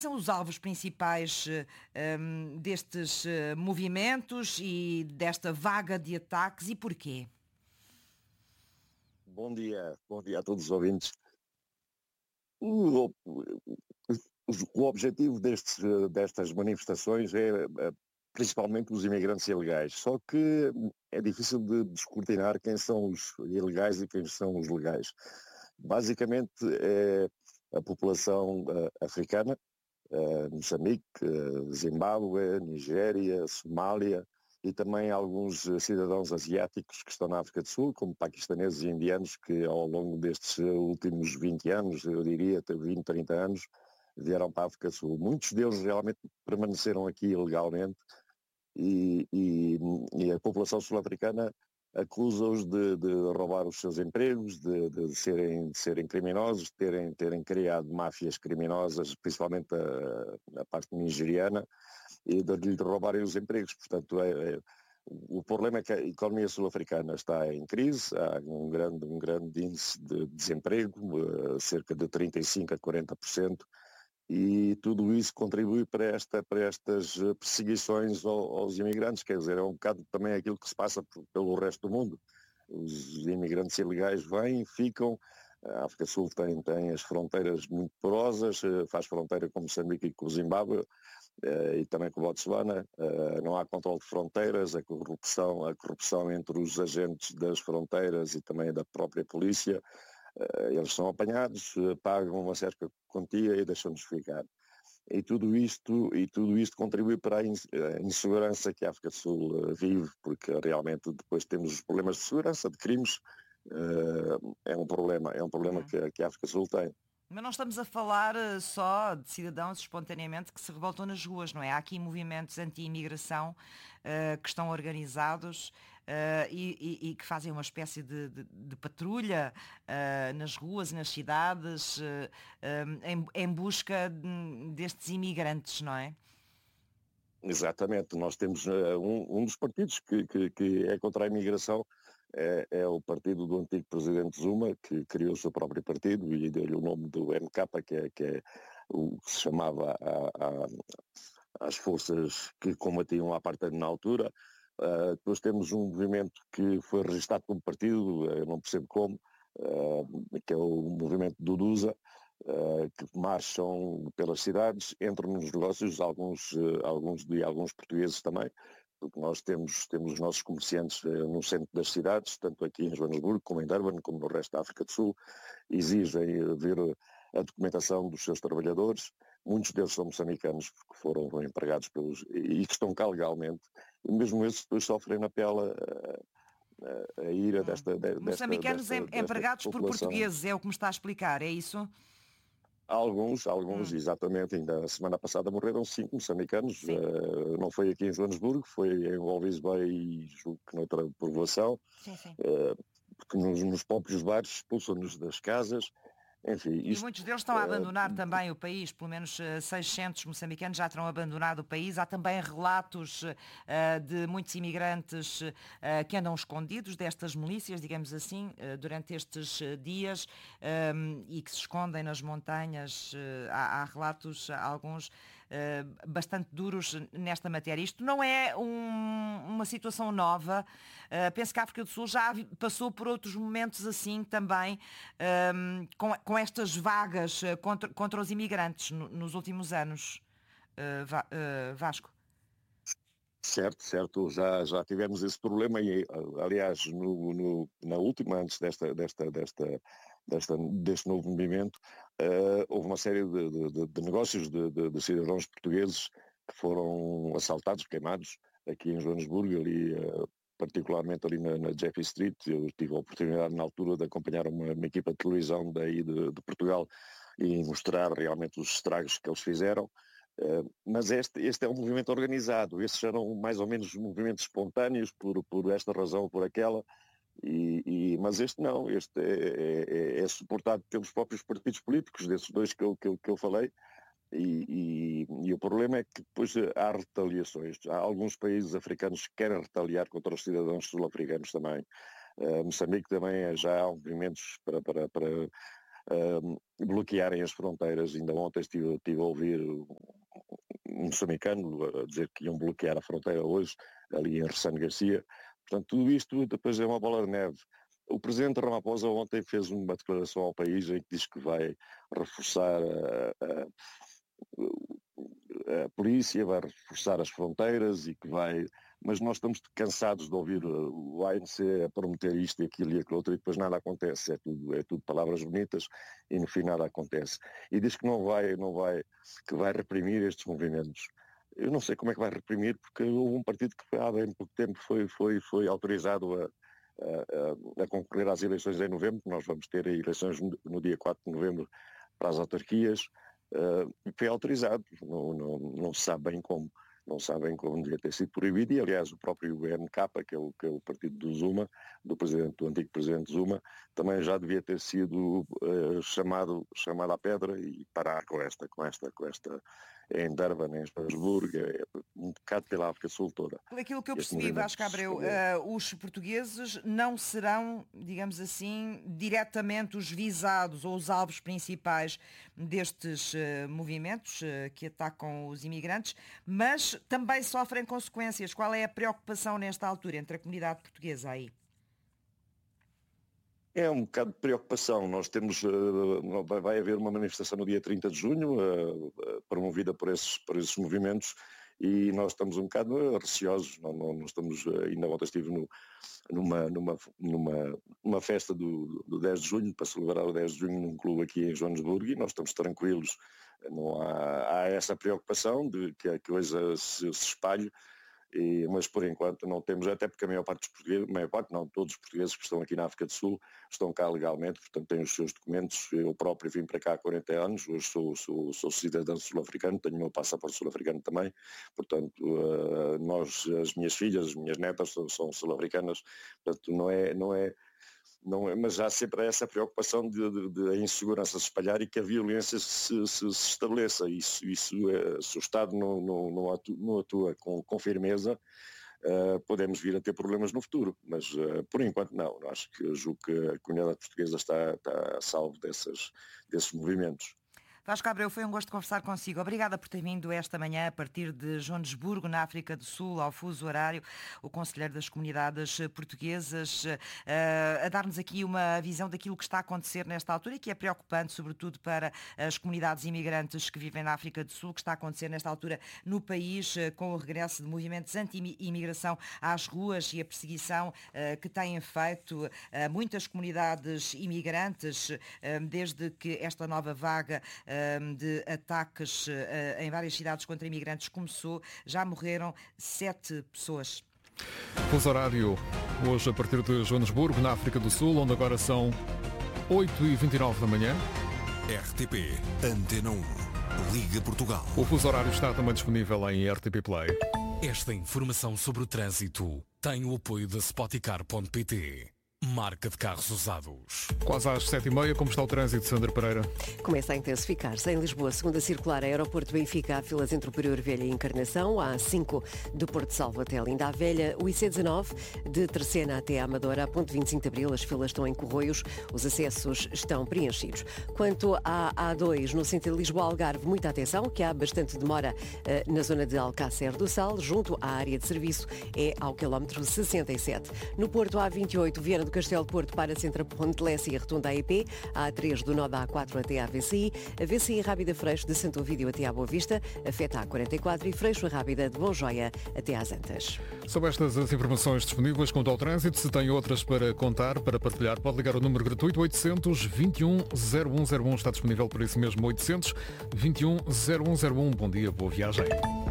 São os alvos principais destes movimentos e desta vaga de ataques e porquê? Bom dia a todos os ouvintes. O, o objetivo destas manifestações é principalmente os imigrantes ilegais, só que é difícil de descortinar quem são os ilegais e quem são os legais. Basicamente é a população africana, Moçambique, Zimbábue, Nigéria, Somália e também alguns cidadãos asiáticos que estão na África do Sul, como paquistaneses e indianos, que ao longo destes últimos 20 anos, eu diria, 20, 30 anos, vieram para a África do Sul. Muitos deles realmente permaneceram aqui ilegalmente e a população sul-africana acusa-os de roubar os seus empregos, de serem criminosos, de terem criado máfias criminosas, principalmente a parte nigeriana, e de roubarem os empregos. Portanto, o problema é que a economia sul-africana está em crise, há um grande índice de desemprego, cerca de 35% a 40%, e tudo isso contribui para estas perseguições aos imigrantes, quer dizer, é um bocado também aquilo que se passa pelo resto do mundo. Os imigrantes ilegais vêm, ficam, a África do Sul tem as fronteiras muito porosas, faz fronteira com Moçambique e com o Zimbábue, e também com o Botsuana, não há controle de fronteiras, a corrupção entre os agentes das fronteiras e também da própria polícia. Eles são apanhados, pagam uma certa quantia e deixam-nos ficar. E tudo isto contribui para a insegurança que a África do Sul vive, porque realmente depois temos os problemas de segurança, de crimes. É um problema que a África do Sul tem. Mas não estamos a falar só de cidadãos espontaneamente que se revoltam nas ruas, não é? Há aqui movimentos anti-imigração que estão organizados e que fazem uma espécie de patrulha nas ruas e nas cidades em busca destes imigrantes, não é? Exatamente, nós temos um dos partidos que é contra a imigração, é o partido do antigo presidente Zuma, que criou o seu próprio partido e deu-lhe o nome do MK, que é o que se chamava às forças que combatiam a apartheid na altura. Depois temos um movimento que foi registado como partido, eu não percebo como, que é o movimento do Dusa, que marcham pelas cidades, entram nos negócios, alguns portugueses também, porque nós temos os nossos comerciantes no centro das cidades, tanto aqui em Joanesburgo, como em Durban, como no resto da África do Sul, exigem ver a documentação dos seus trabalhadores. Muitos deles são moçambicanos, porque foram empregados e que estão cá legalmente, e mesmo esses depois sofrem na pele a ira Moçambicanos desta empregados por população. portugueses, é o que me está a explicar, é isso? Alguns, Hum, exatamente, ainda a semana passada morreram 5 moçambicanos, sim, não foi aqui em Joanesburgo, foi em Walvis Bay e julgo que noutra povoação, sim, sim. porque nos próprios bares expulsam-nos das casas, enfim, E isto muitos deles estão a abandonar também o país, pelo menos 600 moçambicanos já terão abandonado o país. Há também relatos de muitos imigrantes que andam escondidos destas milícias, digamos assim, durante estes dias e que se escondem nas montanhas. Há relatos, alguns bastante duros nesta matéria. Isto não é uma situação nova. Penso que a África do Sul já passou por outros momentos assim também, com estas vagas contra os imigrantes nos últimos anos. Vasco. certo, certo, já tivemos esse problema e, aliás, na última, antes deste novo movimento, houve uma série de negócios de cidadãos portugueses que foram assaltados, queimados, aqui em Joanesburgo, ali, particularmente ali na Jeffrey Street. Eu tive a oportunidade na altura de acompanhar uma equipa de televisão daí de Portugal e mostrar realmente os estragos que eles fizeram. Mas este é um movimento organizado, esses eram mais ou menos movimentos espontâneos por esta razão ou por aquela, mas este não, este é suportado pelos próprios partidos políticos, desses dois que eu falei, e o problema é que depois há retaliações. Há alguns países africanos que querem retaliar contra os cidadãos sul-africanos também. Moçambique também já há movimentos para bloquearem as fronteiras. Ainda ontem estive a ouvir um moçambicano a dizer que iam bloquear a fronteira hoje, ali em Ressano Garcia. Portanto, tudo isto depois é uma bola de neve. O presidente Ramaphosa ontem fez uma declaração ao país em que diz que vai reforçar a polícia, vai reforçar as fronteiras e que vai... Mas nós estamos cansados de ouvir o ANC a prometer isto e aquilo e aquilo outro e depois nada acontece. É tudo palavras bonitas e no fim nada acontece. E diz que que vai reprimir estes movimentos. Eu não sei como é que vai reprimir, porque houve um partido que há bem pouco tempo foi autorizado a concorrer às eleições em novembro. Nós vamos ter eleições no dia 4 de novembro para as autarquias. Foi autorizado, não se sabe bem como. Não sabem como devia ter sido proibido, e aliás o próprio BNK, que é o partido do Zuma, do antigo presidente Zuma, também já devia ter sido chamado à pedra e parar com esta em Durban, em Estrasburgo, um bocado pela África Sul toda. Aquilo que eu percebi, Vasco Abreu, os portugueses não serão, digamos assim, diretamente os visados ou os alvos principais destes movimentos que atacam os imigrantes, mas também sofrem consequências. Qual é a preocupação nesta altura entre a comunidade portuguesa aí? É um bocado de preocupação. Nós vai haver uma manifestação no dia 30 de junho, promovida por esses movimentos, e nós estamos um bocado receosos. Não estamos, ainda ontem estive numa festa do 10 de junho, para celebrar o 10 de junho num clube aqui em Joanesburgo, e nós estamos tranquilos. Não há essa preocupação de que a coisa se espalhe. Mas por enquanto não temos, até porque a maior parte dos portugueses, todos os portugueses que estão aqui na África do Sul estão cá legalmente, portanto têm os seus documentos. Eu próprio vim para cá há 40 anos, hoje sou cidadão sul-africano, tenho o meu passaporte sul-africano também, portanto as minhas filhas, as minhas netas são sul-africanas, portanto mas há sempre essa preocupação de a insegurança se espalhar e que a violência se estabeleça. Se o Estado não atua com firmeza, podemos vir a ter problemas no futuro. Mas, por enquanto, não. Julgo que a comunidade portuguesa está a salvo desses movimentos. Vasco Abreu, foi um gosto conversar consigo. Obrigada por ter vindo esta manhã a partir de Joanesburgo, na África do Sul, ao fuso horário, o conselheiro das comunidades portuguesas, a dar-nos aqui uma visão daquilo que está a acontecer nesta altura e que é preocupante, sobretudo para as comunidades imigrantes que vivem na África do Sul, que está a acontecer nesta altura no país, com o regresso de movimentos anti-imigração às ruas e a perseguição que têm feito muitas comunidades imigrantes desde que esta nova vaga de ataques em várias cidades contra imigrantes começou. Já morreram 7 pessoas. Fuso horário hoje a partir de Joanesburgo, na África do Sul, onde agora são 8h29 da manhã. RTP Antena 1, Liga Portugal. O fuso horário está também disponível em RTP Play. Esta informação sobre o trânsito tem o apoio da Spoticar.pt. Marca de carros usados. Quase às 7h30, como está o trânsito, Sandra Pereira? Começa a intensificar-se. Em Lisboa, segunda circular, Aeroporto Benfica, há filas entre o Prior Velha e Encarnação, a A5 do Porto Salvo até a Linda a Velha, o IC19 de Terceira até a Amadora, a ponto 25 de Abril, as filas estão em Corroios, os acessos estão preenchidos. Quanto à A2, no sentido Lisboa-Algarve, muita atenção, que há bastante demora na zona de Alcácer do Sal, junto à área de serviço, é ao quilómetro 67. No Porto, A28, Viana do Castelo Porto para Centro Ponte de Lessa e a Rotunda AEP, a A3 do nó da A4 até à VCI, a VCI Rábida Freixo de Santo Ovídio até à Boa Vista, afeta a A44 e Freixo Rábida de Bom Joia até às Antas. Sobre estas as informações disponíveis quanto ao trânsito, se tem outras para contar, para partilhar, pode ligar o número gratuito 821-0101, está disponível por isso mesmo, 821-0101. Bom dia, boa viagem.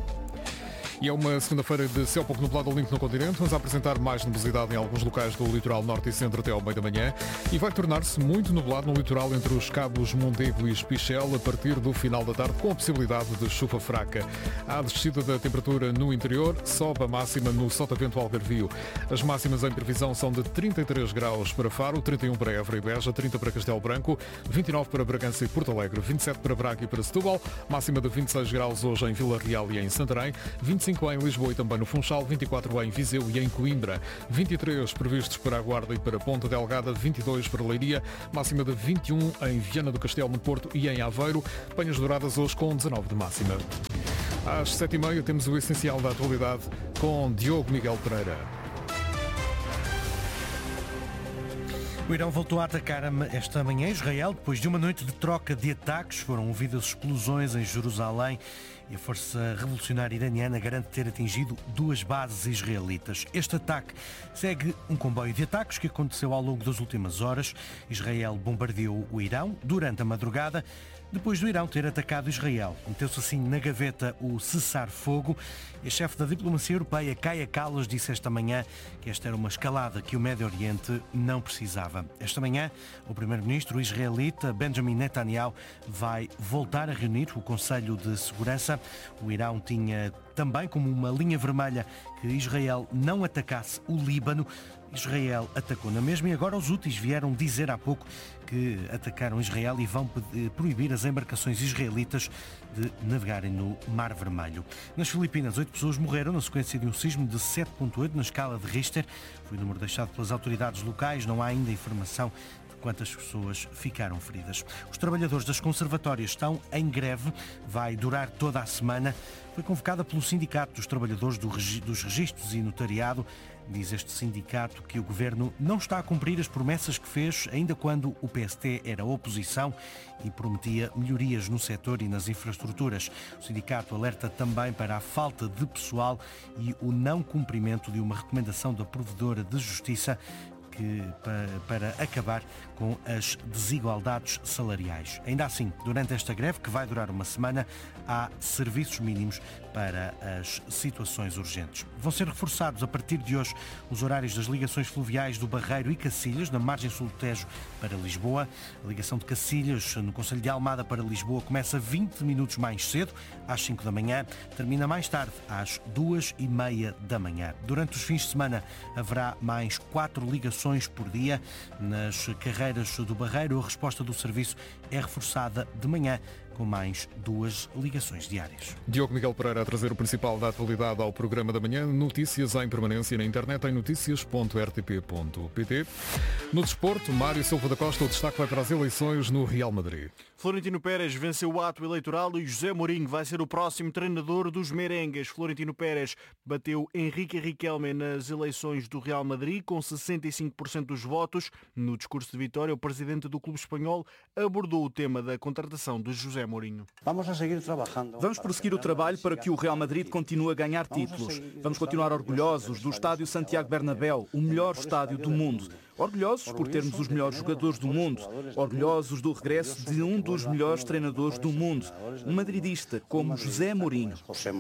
E é uma segunda-feira de céu pouco nublado ao limpo no continente. Vamos apresentar mais nebulosidade em alguns locais do litoral norte e centro até ao meio da manhã. E vai tornar-se muito nublado no litoral entre os cabos Mondego e Espichel a partir do final da tarde, com a possibilidade de chuva fraca. Há descida da temperatura no interior, sobe a máxima no Sotavento Algarvio. As máximas em previsão são de 33 graus para Faro, 31 para Évora e Beja, 30 para Castelo Branco, 29 para Bragança e Porto Alegre, 27 para Braga e para Setúbal, máxima de 26 graus hoje em Vila Real e em Santarém, 25 25 em Lisboa e também no Funchal, 24 em Viseu e em Coimbra, 23 previstos para a Guarda e para Ponta Delgada, 22 para Leiria, máxima de 21 em Viana do Castelo, no Porto e em Aveiro, Penhas Douradas hoje com 19 de máxima. Às 7h30 temos o essencial da atualidade com Diogo Miguel Pereira. O Irão voltou a atacar esta manhã Israel depois de uma noite de troca de ataques. Foram ouvidas explosões em Jerusalém e a Força Revolucionária Iraniana garante ter atingido 2 bases israelitas. Este ataque segue um comboio de ataques que aconteceu ao longo das últimas horas. Israel bombardeou o Irão durante a madrugada, depois do Irão ter atacado Israel. Meteu-se assim na gaveta o cessar-fogo. E a chefe da diplomacia europeia, Kaja Kallas, disse esta manhã que esta era uma escalada que o Médio Oriente não precisava. Esta manhã, o primeiro-ministro israelita Benjamin Netanyahu vai voltar a reunir o Conselho de Segurança. O Irão tinha também como uma linha vermelha que Israel não atacasse o Líbano. Israel atacou na mesma e agora os Houthis vieram dizer há pouco que atacaram Israel e vão proibir as embarcações israelitas de navegarem no Mar Vermelho. Nas Filipinas, 8 pessoas morreram na sequência de um sismo de 7.8 na escala de Richter. Foi o número deixado pelas autoridades locais. Não há ainda informação quantas pessoas ficaram feridas. Os trabalhadores das conservatórias estão em greve, vai durar toda a semana. Foi convocada pelo Sindicato dos Trabalhadores dos Registros e Notariado. Diz este sindicato que o governo não está a cumprir as promessas que fez ainda quando o PST era oposição e prometia melhorias no setor e nas infraestruturas. O sindicato alerta também para a falta de pessoal e o não cumprimento de uma recomendação da Provedora de Justiça para acabar com as desigualdades salariais. Ainda assim, durante esta greve, que vai durar uma semana, há serviços mínimos para as situações urgentes. Vão ser reforçados a partir de hoje os horários das ligações fluviais do Barreiro e Cacilhas, na margem sul do Tejo para Lisboa. A ligação de Cacilhas, no concelho de Almada para Lisboa, começa 20 minutos mais cedo, às 5 da manhã, termina mais tarde, às 2h30 da manhã. Durante os fins de semana haverá mais 4 ligações por dia. Nas carreiras do Barreiro, a resposta do serviço é reforçada de manhã, com mais 2 ligações diárias. Diogo Miguel Pereira a trazer o principal da atualidade ao programa da manhã. Notícias em permanência na internet em noticias.rtp.pt. No desporto, Mário Silva da Costa, o destaque vai para as eleições no Real Madrid. Florentino Pérez venceu o ato eleitoral e José Mourinho vai ser o próximo treinador dos merengues. Florentino Pérez bateu Henrique Riquelme nas eleições do Real Madrid com 65% dos votos. No discurso de vitória, o presidente do clube espanhol abordou o tema da contratação de José Mourinho. Vamos prosseguir o trabalho para que o Real Madrid continue a ganhar títulos. Vamos continuar orgulhosos do estádio Santiago Bernabéu, o melhor estádio do mundo. Orgulhosos por termos os melhores jogadores do mundo. Orgulhosos do regresso de um dos melhores treinadores do mundo. Um madridista como José Mourinho.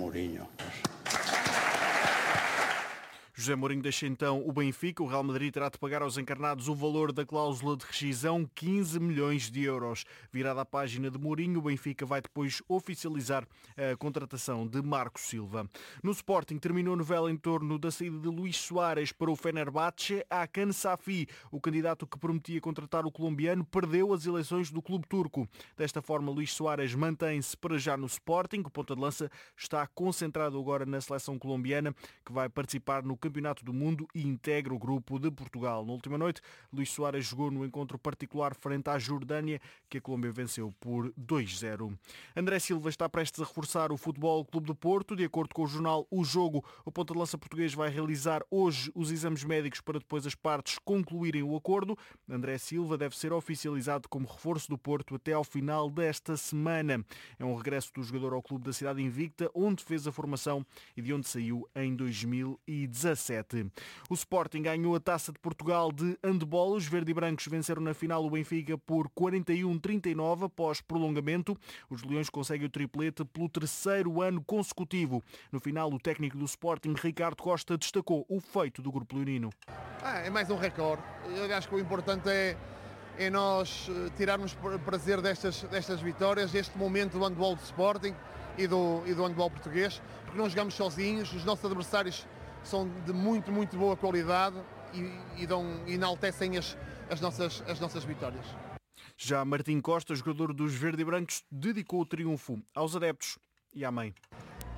José Mourinho deixa então o Benfica. O Real Madrid terá de pagar aos encarnados o valor da cláusula de rescisão, 15 milhões de euros. Virada a página de Mourinho, o Benfica vai depois oficializar a contratação de Marco Silva. No Sporting terminou a novela em torno da saída de Luís Soares para o Fenerbahçe. Hakan Safi, o candidato que prometia contratar o colombiano, perdeu as eleições do clube turco. Desta forma, Luís Soares mantém-se para já no Sporting. O ponta de lança está concentrado agora na seleção colombiana, que vai participar no Campeonato do Mundo e integra o grupo de Portugal. Na última noite, Luís Soares jogou no encontro particular frente à Jordânia, que a Colômbia venceu por 2-0. André Silva está prestes a reforçar o Futebol Clube do Porto. De acordo com o jornal O Jogo, o ponta de lança português vai realizar hoje os exames médicos para depois as partes concluírem o acordo. André Silva deve ser oficializado como reforço do Porto até ao final desta semana. É um regresso do jogador ao clube da cidade invicta, onde fez a formação e de onde saiu em 2017. O Sporting ganhou a Taça de Portugal de handball. Os verde e brancos venceram na final o Benfica por 41-39 após prolongamento. Os leões conseguem o triplete pelo 3º ano consecutivo. No final, o técnico do Sporting, Ricardo Costa, destacou o feito do grupo leonino. É mais um recorde. Eu acho que o importante é nós tirarmos prazer destas vitórias, deste momento do handball do Sporting e do handball português, porque não jogamos sozinhos. Os nossos adversários são de muito, muito boa qualidade e enaltecem as nossas vitórias. Já Martim Costa, jogador dos verde e brancos, dedicou o triunfo aos adeptos e à mãe.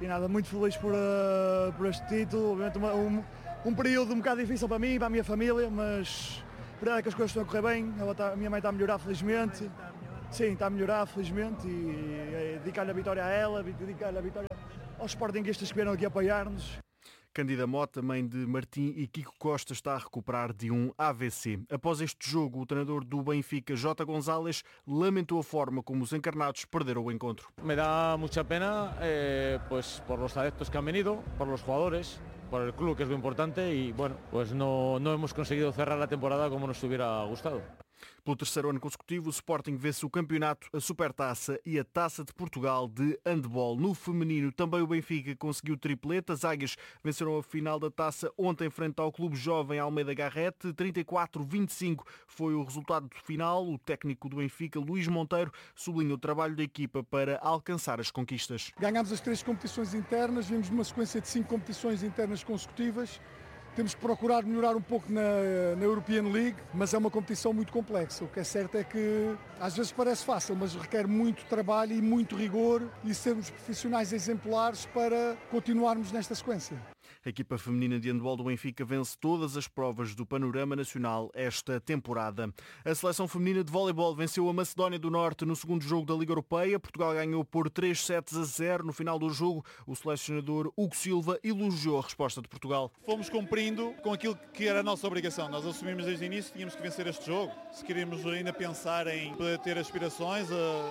E nada, muito feliz por este título, obviamente um período um bocado difícil para mim e para a minha família, mas a verdade é que as coisas estão a correr bem, a minha mãe está a melhorar felizmente, sim, está a melhorar felizmente e dedicar-lhe a vitória a ela, dedicar-lhe a vitória aos sportinguistas que vieram aqui apoiar-nos. Cândida Mota, mãe de Martim e Kiko Costa, está a recuperar de um AVC. Após este jogo, o treinador do Benfica, Jota González, lamentou a forma como os encarnados perderam o encontro. Me dá mucha pena, pues por los adeptos que han venido, por los jugadores, por el club, que es lo importante, y bueno, pues no hemos conseguido cerrar la temporada como nos hubiera gustado. Pelo terceiro ano consecutivo, o Sporting vence o campeonato, a Supertaça e a Taça de Portugal de handball. No feminino, também o Benfica conseguiu triplete. As Águias venceram a final da Taça ontem frente ao Clube Jovem Almeida Garrete. 34-25 foi o resultado final. O técnico do Benfica, Luís Monteiro, sublinha o trabalho da equipa para alcançar as conquistas. Ganhámos as 3 competições internas, vimos numa sequência de 5 competições internas consecutivas. Temos que procurar melhorar um pouco na European League, mas é uma competição muito complexa. O que é certo é que às vezes parece fácil, mas requer muito trabalho e muito rigor e sermos profissionais exemplares para continuarmos nesta sequência. A equipa feminina de handball do Benfica vence todas as provas do panorama nacional esta temporada. A seleção feminina de voleibol venceu a Macedónia do Norte no segundo jogo da Liga Europeia. Portugal ganhou por 3-0. No final do jogo, o selecionador Hugo Silva elogiou a resposta de Portugal. Fomos cumprindo com aquilo que era a nossa obrigação. Nós assumimos desde o início que tínhamos que vencer este jogo. Se queríamos ainda pensar em ter aspirações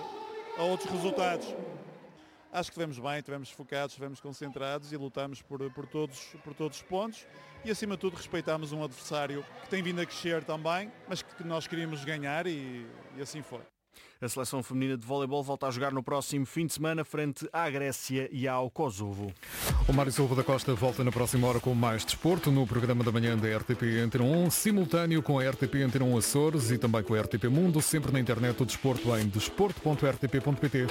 a outros resultados. Acho que estivemos bem, estivemos focados, estivemos concentrados e lutamos por todos os pontos e, acima de tudo, respeitámos um adversário que tem vindo a crescer também, mas que nós queríamos ganhar e assim foi. A seleção feminina de voleibol volta a jogar no próximo fim de semana frente à Grécia e ao Kosovo. O Mário Silva da Costa volta na próxima hora com mais desporto no programa da manhã da RTP Antena 1, simultâneo com a RTP Antena 1 Açores e também com a RTP Mundo, sempre na internet o desporto em desporto.rtp.pt.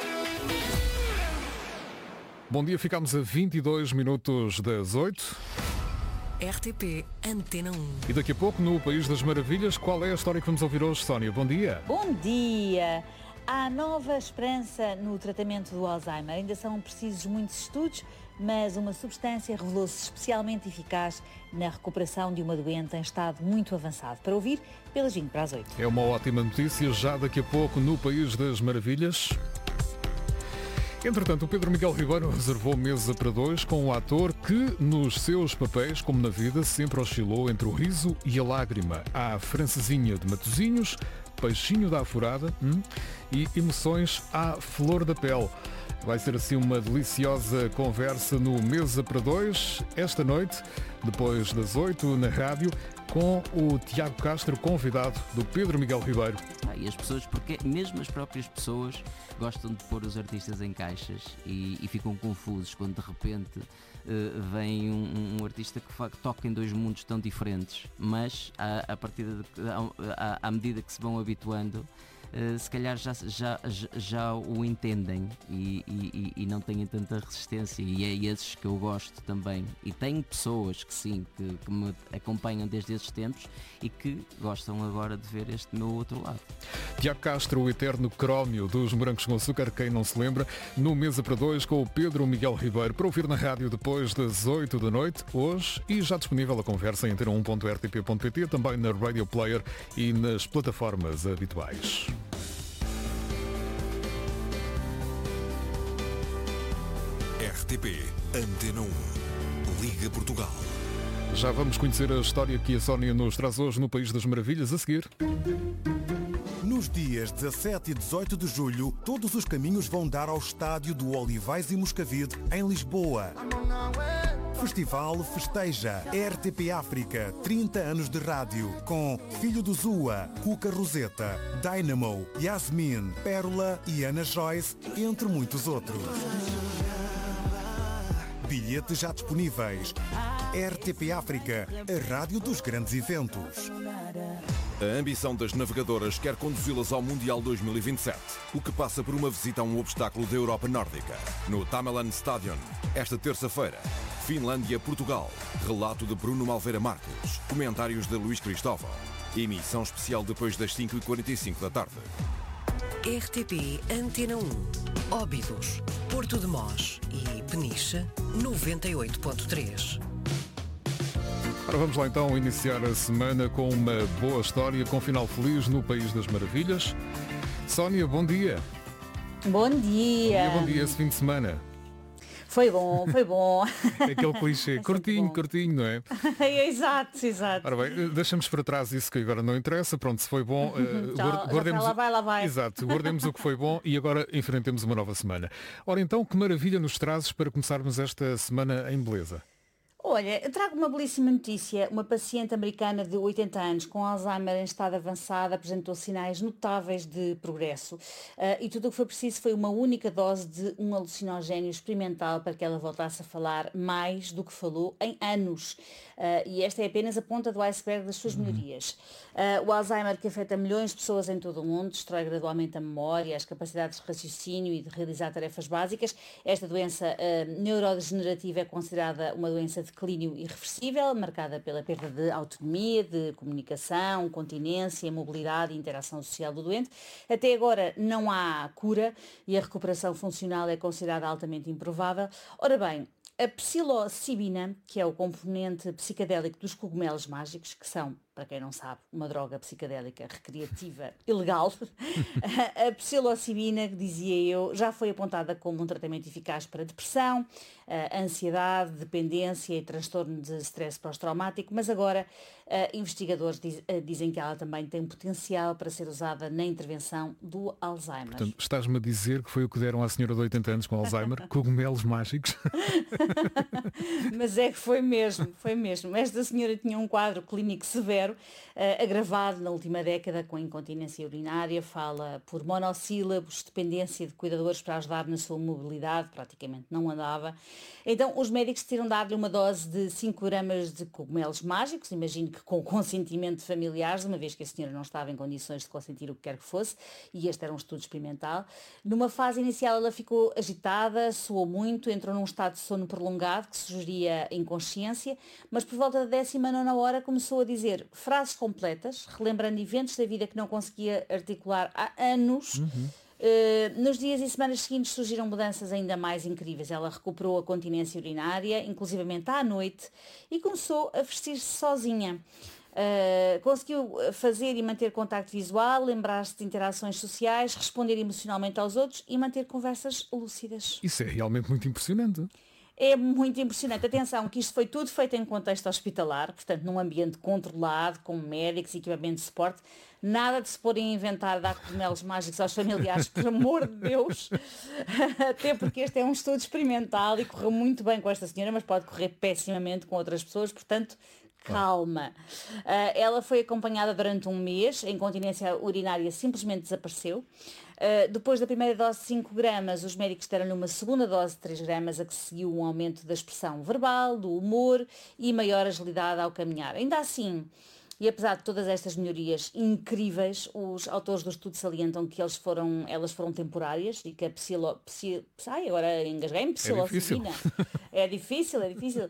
Bom dia, ficamos a 22 minutos das 8. RTP Antena 1. E daqui a pouco, no País das Maravilhas, qual é a história que vamos ouvir hoje, Sónia? Bom dia. Bom dia. Há nova esperança no tratamento do Alzheimer. Ainda são precisos muitos estudos, mas uma substância revelou-se especialmente eficaz na recuperação de uma doente em estado muito avançado. Para ouvir, pelas 20 para as 8. É uma ótima notícia, já daqui a pouco no País das Maravilhas. Entretanto, o Pedro Miguel Ribeiro reservou mesa para 2 com um ator que, nos seus papéis, como na vida, sempre oscilou entre o riso e a lágrima. Há Francesinha de Matosinhos, Peixinho da Afurada e emoções à flor da pele. Vai ser assim uma deliciosa conversa no Mesa para 2, esta noite, depois das 8 na rádio, com o Tiago Castro, convidado do Pedro Miguel Ribeiro. E as pessoas, porque mesmo as próprias pessoas gostam de pôr os artistas em caixas e ficam confusos quando de repente vem um artista que toca em 2 mundos tão diferentes, mas à medida que se vão habituando, se calhar já o entendem e não têm tanta resistência, e é esses que eu gosto também, e tenho pessoas que sim, que me acompanham desde esses tempos e que gostam agora de ver este meu outro lado. Tiago Castro, o eterno crómio dos Morangos com Açúcar, quem não se lembra, no Mesa para 2 com o Pedro Miguel Ribeiro, para ouvir na rádio depois das 8 da noite, hoje, e já disponível a conversa em antena1.rtp.pt, também na Radio Player e nas plataformas habituais. RTP Antena 1, Liga Portugal. Já vamos conhecer a história que a Sónia nos traz hoje no País das Maravilhas a seguir. Nos dias 17 e 18 de julho, todos os caminhos vão dar ao estádio do Olivais e Moscavide, em Lisboa. Festival festeja RTP África, 30 anos de rádio, com Filho do Zua, Cuca Roseta, Dynamo, Yasmin, Pérola e Ana Joyce, entre muitos outros. Bilhetes já disponíveis. RTP África, a rádio dos grandes eventos. A ambição das navegadoras quer conduzi-las ao Mundial 2027, o que passa por uma visita a um obstáculo da Europa Nórdica. No Tamerlan Stadion, esta terça-feira, Finlândia-Portugal. Relato de Bruno Malveira Marques. Comentários de Luís Cristóvão. Emissão especial depois das 5h45 da tarde. RTP Antena 1, Óbidos, Porto de Mós e Peniche, 98.3. Ora, vamos lá então iniciar a semana com uma boa história, com final feliz no País das Maravilhas. Sónia, bom dia. Bom dia. Bom dia esse fim de semana. Foi bom, foi bom. Aquele clichê, curtinho, não é? Exato. Ora bem, deixamos para trás isso que agora não interessa. Pronto, se foi bom, guardemos... Lá vai. Exato, guardemos o que foi bom e agora enfrentemos uma nova semana. Ora então, que maravilha nos trazes para começarmos esta semana em beleza? Olha, eu trago uma belíssima notícia. Uma paciente americana de 80 anos com Alzheimer em estado avançado apresentou sinais notáveis de progresso e tudo o que foi preciso foi uma única dose de um alucinogénio experimental para que ela voltasse a falar mais do que falou em anos. E esta é apenas a ponta do iceberg das suas melhorias. O Alzheimer, que afeta milhões de pessoas em todo o mundo, destrói gradualmente a memória, as capacidades de raciocínio e de realizar tarefas básicas. Esta doença neurodegenerativa é considerada uma doença de declínio irreversível, marcada pela perda de autonomia, de comunicação, continência, mobilidade e interação social do doente. Até agora não há cura e a recuperação funcional é considerada altamente improvável. Ora bem, a psilocibina, que é o componente psicadélico dos cogumelos mágicos, que são, para quem não sabe, uma droga psicadélica recreativa ilegal, a psilocibina, que dizia eu, já foi apontada como um tratamento eficaz para depressão, ansiedade, dependência e transtorno de stress pós-traumático, mas agora investigadores dizem que ela também tem potencial para ser usada na intervenção do Alzheimer. Portanto, estás-me a dizer que foi o que deram à senhora de 80 anos com Alzheimer? Cogumelos mágicos? Mas é que foi mesmo. Esta senhora tinha um quadro clínico severo, agravado na última década com incontinência urinária, fala por monossílabos, dependência de cuidadores para ajudar na sua mobilidade, praticamente não andava. Então os médicos decidiram dar-lhe uma dose de 5 gramas de cogumelos mágicos, imagino que com consentimento de familiares, uma vez que a senhora não estava em condições de consentir o que quer que fosse, e este era um estudo experimental. Numa fase inicial ela ficou agitada, suou muito, entrou num estado de sono prolongado que sugeria inconsciência, mas por volta da 19ª hora começou a dizer frases completas, relembrando eventos da vida que não conseguia articular há anos. Nos dias e semanas seguintes surgiram mudanças ainda mais incríveis. Ela recuperou a continência urinária, inclusivamente à noite, e começou a vestir-se sozinha. Conseguiu fazer e manter contacto visual, lembrar-se de interações sociais, responder emocionalmente aos outros e manter conversas lúcidas. Isso é realmente muito impressionante. É muito impressionante. Atenção, que isto foi tudo feito em contexto hospitalar, portanto num ambiente controlado, com médicos e equipamento de suporte. Nada de se porem a inventar dar cogumelos mágicos aos familiares, por amor de Deus. Até porque este é um estudo experimental e correu muito bem com esta senhora, mas pode correr pessimamente com outras pessoas, portanto, calma. Ela foi acompanhada durante um mês, a incontinência urinária simplesmente desapareceu. Depois da primeira dose de 5 gramas, os médicos deram-lhe uma segunda dose de 3 gramas, a que seguiu um aumento da expressão verbal, do humor e maior agilidade ao caminhar. Ainda assim, e apesar de todas estas melhorias incríveis, os autores do estudo salientam que elas foram temporárias e que a agora engasguei-me, psilocibina. É difícil.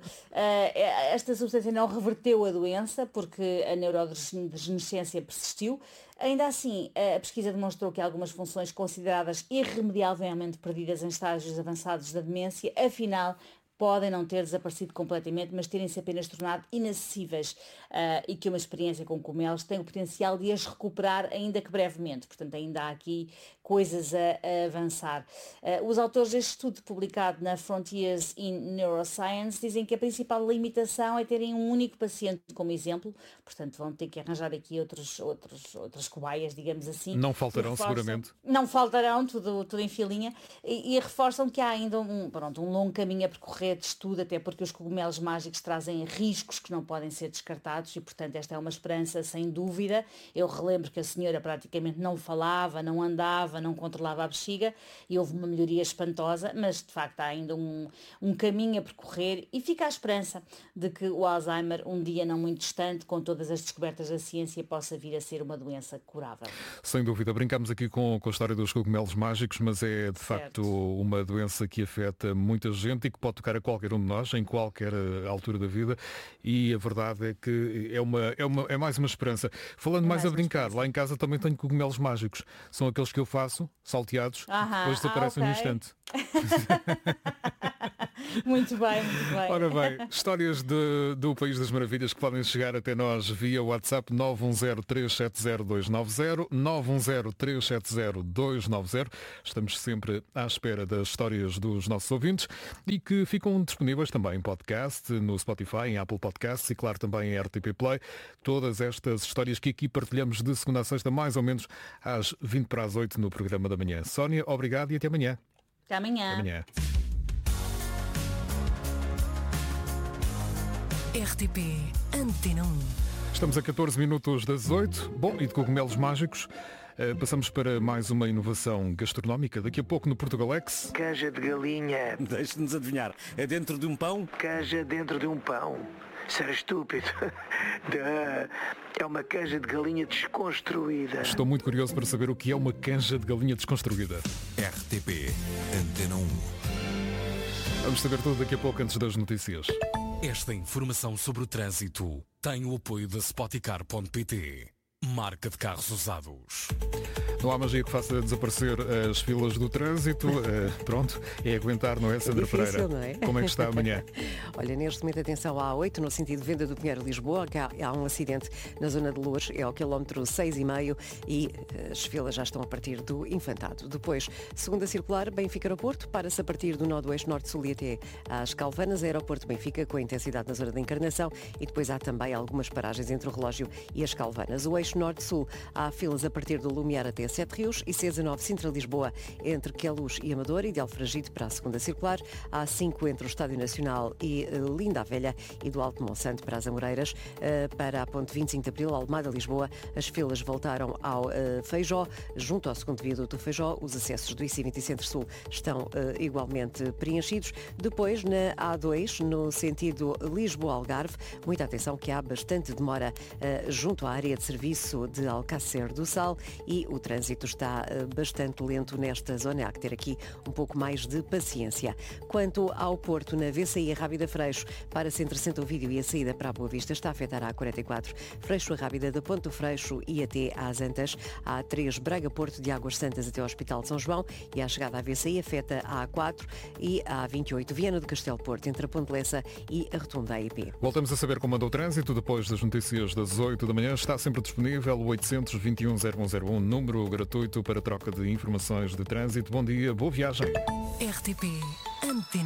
Esta substância não reverteu a doença porque a neurodegenerescência persistiu. Ainda assim, a pesquisa demonstrou que algumas funções consideradas irremediavelmente perdidas em estágios avançados da demência, afinal, podem não ter desaparecido completamente, mas terem-se apenas tornado inacessíveis e que uma experiência com cogumelos tem o potencial de as recuperar, ainda que brevemente. Portanto, ainda há aqui coisas a avançar. Os autores deste estudo publicado na Frontiers in Neuroscience dizem que a principal limitação é terem um único paciente como exemplo, portanto vão ter que arranjar aqui outras cobaias, digamos assim. Não faltarão, seguramente. Não faltarão, tudo em filinha, e reforçam que há ainda um longo caminho a percorrer de estudo, até porque os cogumelos mágicos trazem riscos que não podem ser descartados e, portanto, esta é uma esperança sem dúvida. Eu relembro que a senhora praticamente não falava, não andava, não controlava a bexiga e houve uma melhoria espantosa, mas de facto há ainda um caminho a percorrer e fica a esperança de que o Alzheimer, um dia não muito distante, com todas as descobertas da ciência, possa vir a ser uma doença curável. Sem dúvida, brincamos aqui com a história dos cogumelos mágicos, mas é de facto uma doença que afeta muita gente e que pode tocar para qualquer um de nós, em qualquer altura da vida, e a verdade é que é mais uma esperança. Falando mais a brincar, lá em casa também tenho cogumelos mágicos. São aqueles que eu faço, salteados, depois desaparecem no instante. Muito bem, muito bem. Ora bem, histórias do País das Maravilhas que podem chegar até nós via WhatsApp 910370290, 910370290. Estamos sempre à espera das histórias dos nossos ouvintes e que ficam disponíveis também em podcast, no Spotify, em Apple Podcasts e claro também em RTP Play. Todas estas histórias que aqui partilhamos de segunda a sexta, mais ou menos às 7:20 no programa da manhã. Sónia, obrigado e até amanhã. Até amanhã. Até amanhã. RTP Antena 1. Estamos a 14 minutos das 8. Bom, e de cogumelos mágicos, passamos para mais uma inovação gastronómica. Daqui a pouco no Portugalex. Canja de galinha. Deixe-nos adivinhar. É dentro de um pão? Canja dentro de um pão. Será estúpido. É uma canja de galinha desconstruída. Estou muito curioso para saber o que é uma canja de galinha desconstruída. RTP Antena 1. Vamos saber tudo daqui a pouco antes das notícias. Esta informação sobre o trânsito tem o apoio da Spoticar.pt, marca de carros usados. Não há magia que faça desaparecer as filas do trânsito. Pronto, é aguentar, não é, Sandra difícil, Pereira? não é? Como é que está amanhã? Olha, neste momento, atenção à A8, no sentido de Venda do Pinheiro, Lisboa, que há um acidente na zona de Loures, é ao quilómetro 6,5 e as filas já estão a partir do Infantado. Depois, segunda circular, Benfica-Aeroporto, para-se a partir do Nó do Eixo Norte-Sul e até às Calvanas, Aeroporto Benfica, com intensidade na zona da Encarnação, e depois há também algumas paragens entre o Relógio e as Calvanas. O Eixo Norte-Sul, há filas a partir do Lumiar até Sete Rios e C19 Sintra-Lisboa entre Queluz e Amador e de Alfragide para a segunda circular. Há 5 entre o Estádio Nacional e Linda a Velha e do Alto Monsanto para as Amoreiras. Para a ponte 25 de Abril, Almada-Lisboa, as filas voltaram ao Feijó. Junto ao segundo viaduto do Feijó, os acessos do IC20 Centro-Sul estão igualmente preenchidos. Depois, na A2, no sentido Lisboa-Algarve, muita atenção que há bastante demora junto à área de serviço de Alcácer do Sal e o trânsito está bastante lento nesta zona. Há que ter aqui um pouco mais de paciência. Quanto ao Porto, na VCI Rábida Freixo, para-se entre Santo Ovídio e a saída para a Boa Vista, está a afetar a A44 Freixo a Rábida da Ponte do Freixo e até às Antas. A A3 Braga-Porto de Águas Santas até ao Hospital de São João e a chegada à VCI afeta a A4 e a A28 Viana do Castelo Porto entre a Ponte Lessa e a Rotunda AIP. Voltamos a saber como anda o trânsito depois das notícias das 8 da manhã. Está sempre disponível o 821-0101, número gratuito para troca de informações de trânsito. Bom dia, boa viagem. RTP Antena